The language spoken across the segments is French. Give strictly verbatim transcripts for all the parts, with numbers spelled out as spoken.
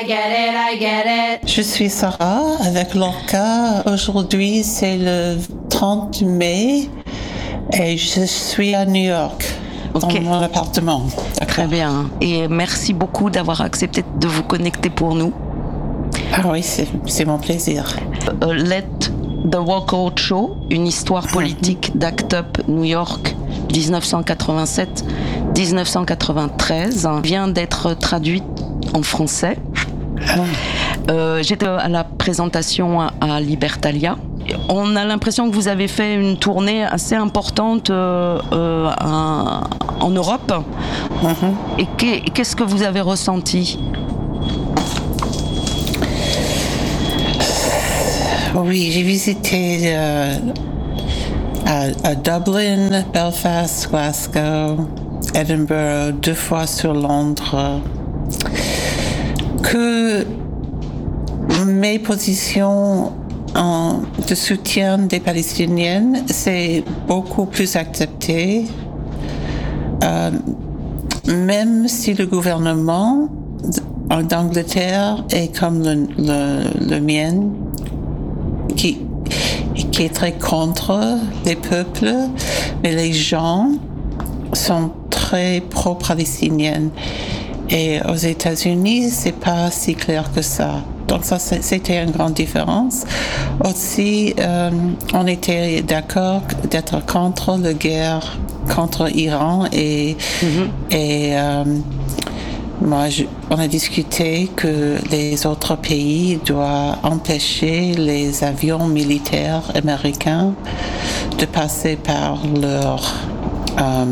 Je suis Sarah avec Lorca. Aujourd'hui, c'est le trente mai et je suis à New York, okay. Dans mon appartement. Très bien. Et merci beaucoup d'avoir accepté de vous connecter pour nous. Ah oui, c'est, c'est mon plaisir. Uh, Let the Walkout Show, une histoire politique d'Act Up New York dix-neuf cent quatre-vingt-sept à dix-neuf cent quatre-vingt-treize, vient d'être traduite en français. Euh, j'étais à la présentation à, à Libertalia. On a l'impression que vous avez fait une tournée assez importante euh, euh, à, en Europe. Mm-hmm. Et qu'est, qu'est-ce que vous avez ressenti? Oui, j'ai visité euh, à, à Dublin, Belfast, Glasgow, Edinburgh, deux fois sur Londres. Que mes positions en, de soutien des Palestiniennes, c'est beaucoup plus accepté, euh, même si le gouvernement d'Angleterre est comme le, le, le mien, qui, qui est très contre les peuples, mais les gens sont très pro-palestiniennes. Et aux États-Unis, c'est pas si clair que ça. Donc ça, c'était une grande différence. Aussi, euh, on était d'accord d'être contre la guerre contre l'Iran et, mm-hmm. et euh, moi, je, on a discuté que les autres pays doivent empêcher les avions militaires américains de passer par leur euh,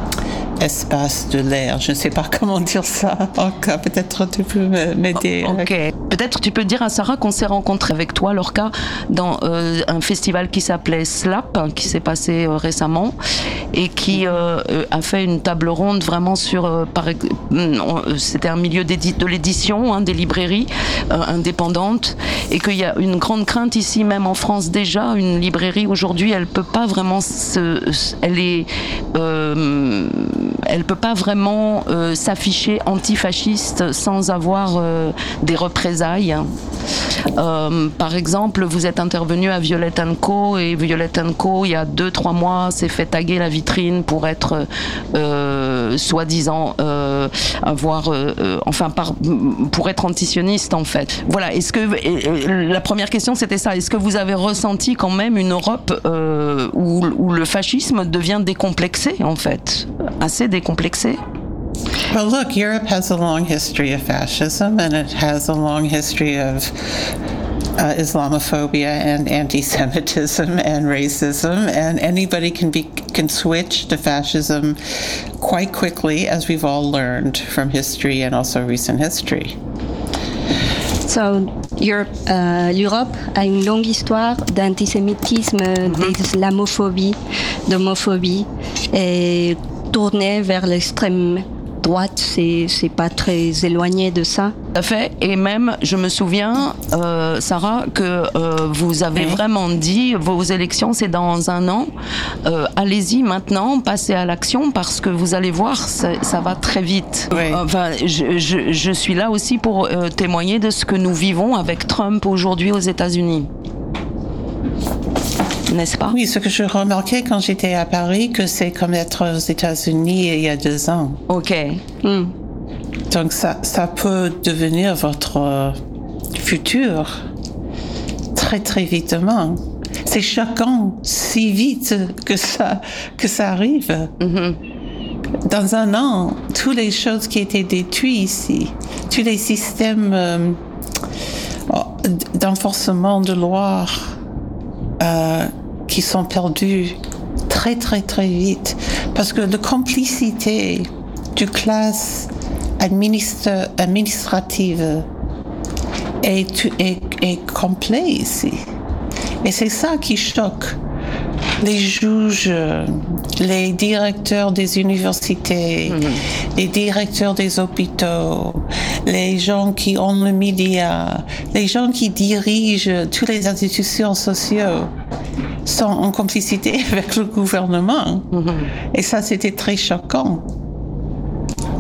espace de l'air. Je ne sais pas comment dire ça. Donc, peut-être tu peux m'aider. Ok. Avec... Peut-être tu peux dire à Sarah qu'on s'est rencontrés avec toi, Lorca, dans euh, un festival qui s'appelait Slap, qui s'est passé euh, récemment, et qui euh, a fait une table ronde vraiment sur... Euh, par, euh, c'était un milieu de l'édition, hein, des librairies euh, indépendantes, et qu'il y a une grande crainte ici, même en France déjà, une librairie aujourd'hui, elle peut pas vraiment se... Elle est... Euh, elle peut pas vraiment euh, s'afficher antifasciste sans avoir euh, des représailles. Euh, par exemple, vous êtes intervenu à Violet and Co et Violet and Co, il y a deux trois mois, s'est fait taguer la vitrine pour être euh, soi-disant euh, avoir, euh, enfin par, pour être antisioniste en fait. Voilà. Est-ce que euh, la première question c'était ça. Est-ce que vous avez ressenti quand même une Europe euh, où, où le fascisme devient décomplexé en fait, assez décomplexé? Well, look, Europe has a long history of fascism, and it has a long history of uh, Islamophobia and anti-Semitism and racism, and anybody can be can switch to fascism quite quickly, as we've all learned from history and also recent history. So, Europe, uh, l'Europe a une longue histoire d'antisémitisme, mm-hmm. d'islamophobie, d'homophobie, et tournée vers l'extrême droite, c'est, c'est pas très éloigné de ça. Tout à fait. Et même, je me souviens, euh, Sarah, que euh, vous avez oui. vraiment dit, vos élections, c'est dans un an. Euh, allez-y maintenant, passez à l'action, parce que vous allez voir, ça, ça va très vite. Oui. Enfin, je, je, je suis là aussi pour euh, témoigner de ce que nous vivons avec Trump aujourd'hui aux États-Unis. N'est-ce pas? Oui, ce que je remarquais quand j'étais à Paris, que c'est comme être aux États-Unis il y a deux ans. Ok. Mm. Donc ça, ça peut devenir votre futur très très vitement. C'est choquant, si vite que ça que ça arrive. Mm-hmm. Dans un an, toutes les choses qui étaient détruites ici, tous les systèmes euh, d'enforcement de loi. Euh, qui sont perdus très très très vite parce que la complicité du classe administre, administrative est, est, est complet ici et c'est ça qui choque les juges, les directeurs des universités, mmh. les directeurs des hôpitaux, les gens qui ont le média, les gens qui dirigent toutes les institutions sociales sont en complicité avec le gouvernement. Mmh. Et ça, c'était très choquant.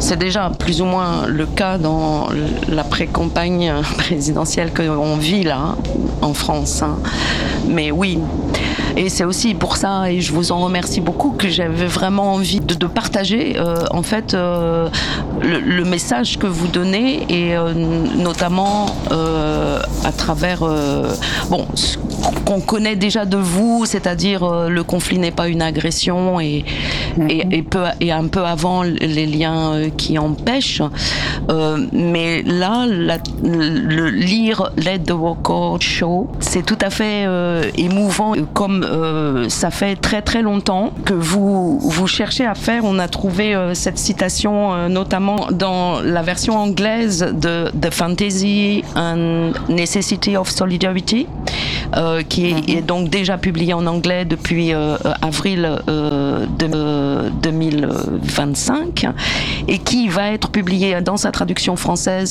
c'est déjà plus ou moins le cas dans la pré-campagne présidentielle qu'on vit là, en France. Hein. Mais oui, et c'est aussi pour ça, et je vous en remercie beaucoup, que j'avais vraiment envie de, de partager euh, en fait euh, le, le message que vous donnez, et euh, notamment euh, à travers euh, bon, ce qu'on connaît déjà de vous, c'est-à-dire euh, le conflit n'est pas une agression, et, mm-hmm. et, et, peu, et un peu avant les liens euh, qui empêchent. Euh, mais là, la, le lire Let the Record Show, c'est tout à fait euh, émouvant, comme euh, ça fait très très longtemps que vous, vous cherchez à faire. On a trouvé euh, cette citation euh, notamment dans la version anglaise de The Fantasy and Necessity of Solidarity, euh, qui est, est donc déjà publié en anglais depuis euh, avril euh, de, euh, deux mille vingt-cinq, et qui va être publié dans sa traduction française